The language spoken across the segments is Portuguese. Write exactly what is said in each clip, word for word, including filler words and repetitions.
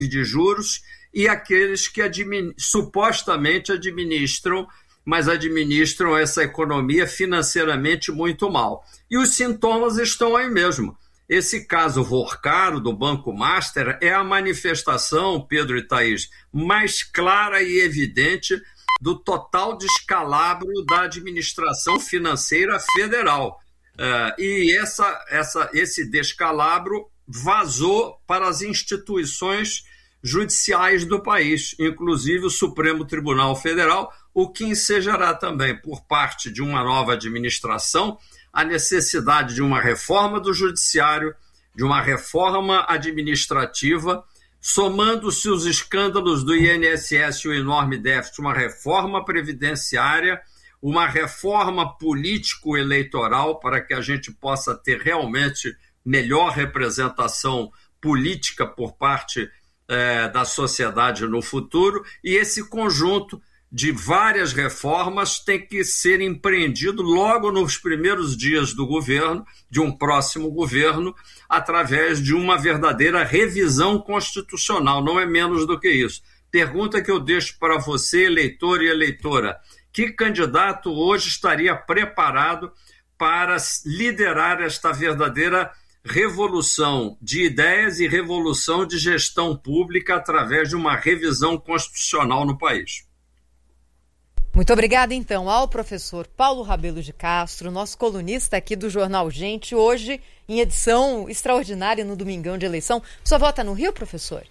de juros e aqueles que admin, supostamente administram, mas administram essa economia financeiramente muito mal. E os sintomas estão aí mesmo. Esse caso Vorcaro, do Banco Master, é a manifestação, Pedro e Thaís, mais clara e evidente do total descalabro da administração financeira federal. Uh, e essa, essa, esse descalabro vazou para as instituições judiciais do país, inclusive o Supremo Tribunal Federal, o que ensejará também, por parte de uma nova administração, a necessidade de uma reforma do judiciário, de uma reforma administrativa, somando-se os escândalos do I N S S e o enorme déficit, uma reforma previdenciária, uma reforma político-eleitoral para que a gente possa ter realmente melhor representação política por parte eh, da sociedade no futuro, e esse conjunto de várias reformas tem que ser empreendido logo nos primeiros dias do governo, de um próximo governo, através de uma verdadeira revisão constitucional, não é menos do que isso. Pergunta que eu deixo para você, eleitor e eleitora: que candidato hoje estaria preparado para liderar esta verdadeira revolução de ideias e revolução de gestão pública através de uma revisão constitucional no país? Muito obrigada, então, ao professor Paulo Rabelo de Castro, nosso colunista aqui do Jornal Gente, hoje em edição extraordinária no Domingão de Eleição. Só vota no Rio, professor?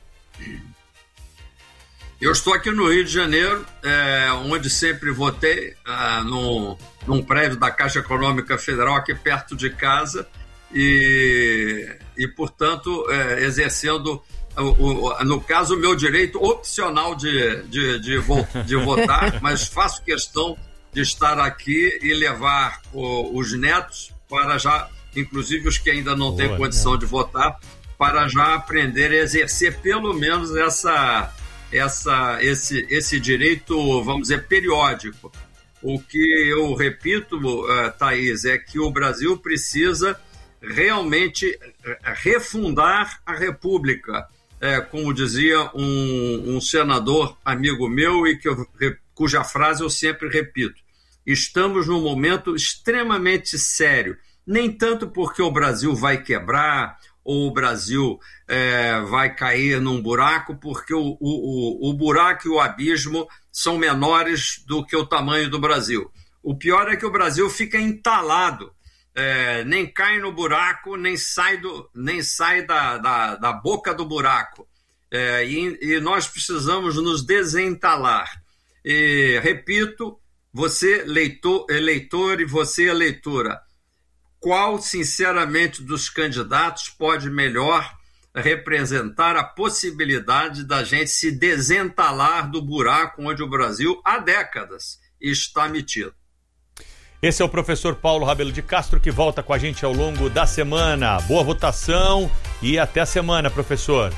Eu estou aqui no Rio de Janeiro, é, onde sempre votei, é, no, num prédio da Caixa Econômica Federal, aqui perto de casa, e, e portanto, é, exercendo... O, o, no caso, o meu direito opcional de, de, de, vo, de votar, mas faço questão de estar aqui e levar o, os netos para já, inclusive os que ainda não Boa, têm condição né? de votar, para já aprender a exercer pelo menos essa, essa, esse, esse direito, vamos dizer, periódico. O que eu repito, uh, Thaís, é que o Brasil precisa realmente refundar a República. É, como dizia um, um senador amigo meu, e que eu, cuja frase eu sempre repito: estamos num momento extremamente sério, nem tanto porque o Brasil vai quebrar ou o Brasil é, vai cair num buraco, porque o, o, o buraco e o abismo são menores do que o tamanho do Brasil. O pior é que o Brasil fica entalado. É, nem cai no buraco, nem sai, do, nem sai da, da, da boca do buraco. É, e, e nós precisamos nos desentalar. E, repito, você leitor, eleitor e você eleitora, qual, sinceramente, dos candidatos pode melhor representar a possibilidade da gente se desentalar do buraco onde o Brasil, há décadas, está metido? Esse é o professor Paulo Rabelo de Castro, que volta com a gente ao longo da semana. Boa votação e até a semana, professor.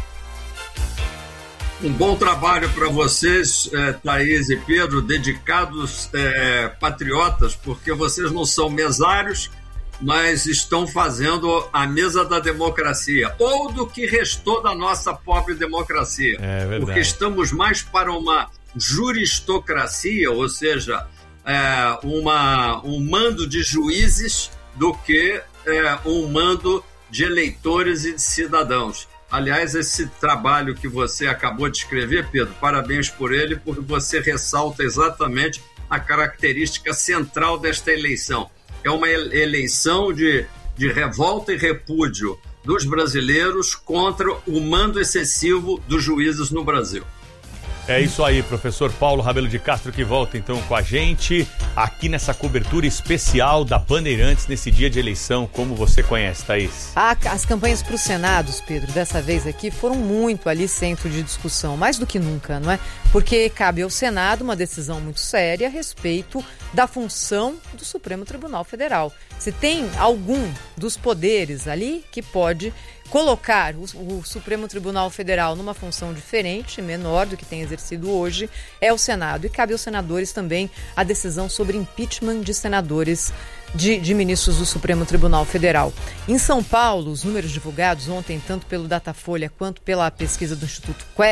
Um bom trabalho para vocês, eh, Thaís e Pedro, dedicados eh, patriotas, porque vocês não são mesários, mas estão fazendo a mesa da democracia, ou do que restou da nossa pobre democracia. É verdade. Porque estamos mais para uma juristocracia, ou seja... É, uma, um mando de juízes do que é, um mando de eleitores e de cidadãos. Aliás, esse trabalho que você acabou de escrever, Pedro, parabéns por ele, porque você ressalta exatamente a característica central desta eleição. É uma eleição de, de revolta e repúdio dos brasileiros contra o mando excessivo dos juízes no Brasil. É isso aí, professor Paulo Rabelo de Castro, que volta então com a gente aqui nessa cobertura especial da Bandeirantes nesse dia de eleição, como você conhece, Thaís. Ah, as campanhas para os senados, Pedro, dessa vez aqui foram muito ali centro de discussão, mais do que nunca, não é? Porque cabe ao Senado uma decisão muito séria a respeito da função do Supremo Tribunal Federal. Se tem algum dos poderes ali que pode colocar o, o Supremo Tribunal Federal numa função diferente, menor do que tem exercido hoje, é o Senado. E cabe aos senadores também a decisão sobre sobre impeachment de senadores, de, de ministros do Supremo Tribunal Federal. Em São Paulo, os números divulgados ontem, tanto pelo Datafolha quanto pela pesquisa do Instituto Quest,